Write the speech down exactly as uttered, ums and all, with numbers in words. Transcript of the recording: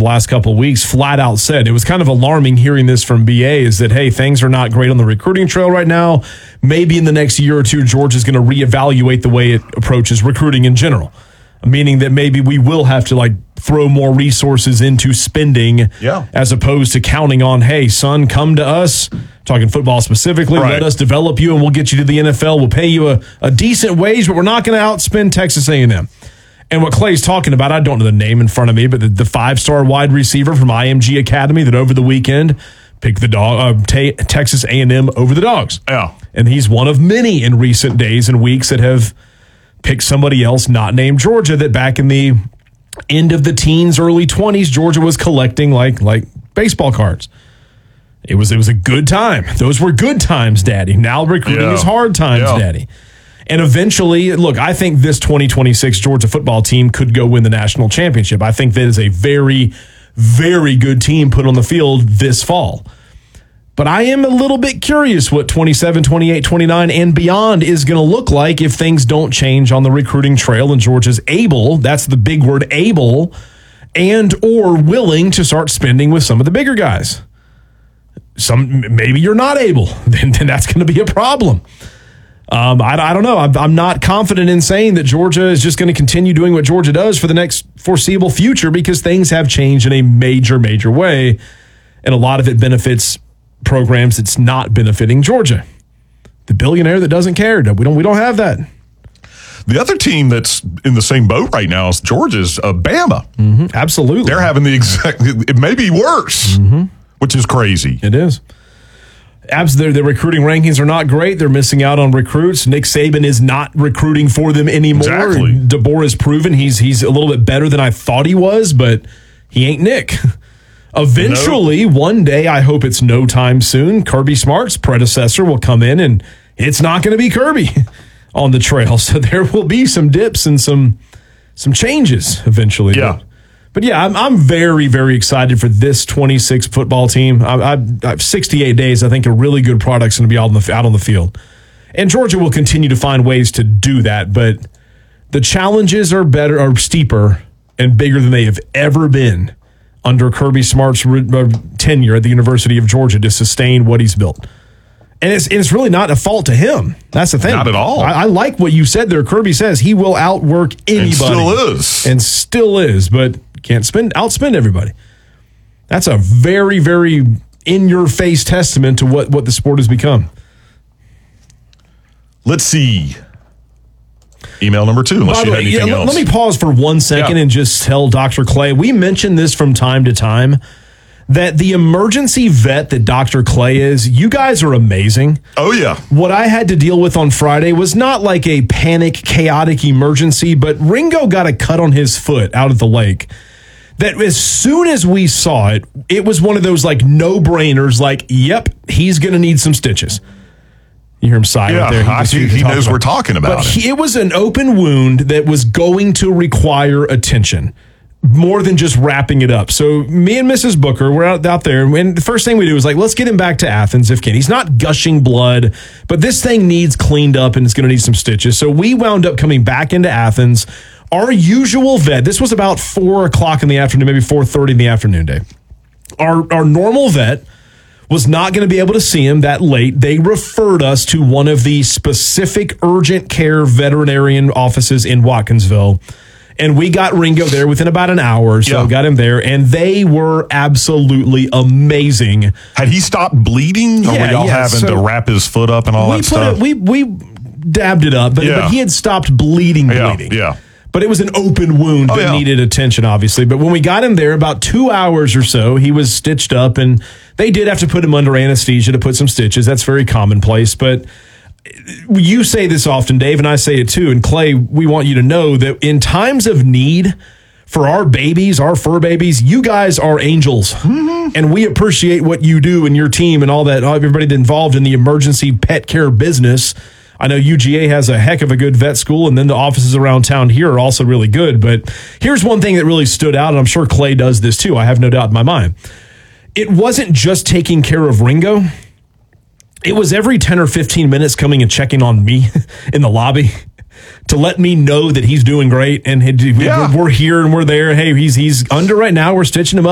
the last couple of weeks, flat out said, it was kind of alarming hearing this from B A, is that, hey, things are not great on the recruiting trail right now. Maybe in the next year or two, Georgia's going to reevaluate the way it approaches recruiting in general, meaning that maybe we will have to like throw more resources into spending yeah. as opposed to counting on, hey, son, come to us, talking football specifically, right. let us develop you and we'll get you to the N F L. We'll pay you a, a decent wage, but we're not going to outspend Texas A and M. And what Clay's talking about, I don't know the name in front of me, but the, the five-star wide receiver from I M G Academy that over the weekend picked the dog, uh, t- Texas A and M over the Dogs. Yeah. And he's one of many in recent days and weeks that have picked somebody else not named Georgia, that back in the end of the teens, early twenties, Georgia was collecting like like baseball cards. It was it was a good time. Those were good times, Daddy. Now recruiting yeah. is hard times, yeah. Daddy. And eventually, look, I think this twenty twenty-six Georgia football team could go win the national championship. I think that is a very, very good team put on the field this fall. But I am a little bit curious what twenty-seven, twenty-eight, twenty-nine, and beyond is going to look like if things don't change on the recruiting trail and Georgia's able, that's the big word, able, and or willing to start spending with some of the bigger guys. Some maybe you're not able, then, then that's going to be a problem. Um, I, I don't know. I'm, I'm not confident in saying that Georgia is just going to continue doing what Georgia does for the next foreseeable future, because things have changed in a major, major way, and a lot of it benefits programs that's not benefiting Georgia. The billionaire that doesn't care. We don't. We don't have that. The other team that's in the same boat right now is Georgia's uh, Bama. Mm-hmm. Absolutely, they're having the exact. It may be worse, mm-hmm. which is crazy. It is. Abs, their, their recruiting rankings are not great. They're missing out on recruits. Nick Saban is not recruiting for them anymore. Exactly. DeBoer has proven he's he's a little bit better than I thought he was, but he ain't Nick. Eventually, no. one day, I hope it's no time soon, Kirby Smart's predecessor will come in, and it's not going to be Kirby on the trail. So there will be some dips and some some changes eventually. Yeah. But, But yeah, I'm I'm very, very excited for this twenty-six football team. I, I, I have sixty-eight days. I think a really good product's going to be out on the out on the field, and Georgia will continue to find ways to do that. But the challenges are better, are steeper, and bigger than they have ever been under Kirby Smart's re- tenure at the University of Georgia to sustain what he's built. And it's and it's really not a fault to him. That's the thing. Not at all. I, I like what you said there. Kirby says he will outwork anybody, and still is, and still is, but can't spend outspend everybody. That's a very, very in-your-face testament to what, what the sport has become. Let's see. Email number two, unless By you the had way, anything yeah, else. Let me pause for one second Yeah. and just tell Doctor Clay, we mention this from time to time, that the emergency vet that Doctor Clay is, you guys are amazing. Oh, yeah. What I had to deal with on Friday was not like a panic, chaotic emergency, but Ringo got a cut on his foot out at the lake. That as soon as we saw it, it was one of those like no-brainers, like, yep, he's going to need some stitches. You hear him sigh yeah, right there. He, I, he, he knows about. we're talking about but it. He, it was an open wound that was going to require attention, more than just wrapping it up. So me and Missus Booker, we're out, out there, and the first thing we do is like, let's get him back to Athens if can. He's not gushing blood, but this thing needs cleaned up and it's going to need some stitches. So we wound up coming back into Athens. Our usual vet, this was about four o'clock in the afternoon, maybe four thirty in the afternoon, Dave. Our, our normal vet was not going to be able to see him that late. They referred us to one of the specific urgent care veterinarian offices in Watkinsville. And we got Ringo there within about an hour or so, yeah. got him there, and they were absolutely amazing. Had he stopped bleeding, or Yeah, were y'all yeah, having so to wrap his foot up and all we that put stuff? It, we we dabbed it up, but, Yeah. but he had stopped bleeding, yeah, bleeding. yeah. But it was an open wound Oh, that yeah. needed attention, obviously. But when we got him there, about two hours or so, he was stitched up, and they did have to put him under anesthesia to put some stitches. That's very commonplace. But you say this often, Dave, and I say it too. And Clay, we want you to know that in times of need for our babies, our fur babies, you guys are angels. Mm-hmm. And we appreciate what you do and your team and all that, everybody that's involved in the emergency pet care business. I know U G A has a heck of a good vet school, and then the offices around town here are also really good. But here's one thing that really stood out, and I'm sure Clay does this too. I have no doubt in my mind. It wasn't just taking care of Ringo. It was every ten or fifteen minutes coming and checking on me in the lobby to let me know that he's doing great. And yeah. we're here and we're there. Hey, he's he's under right now. We're stitching him up.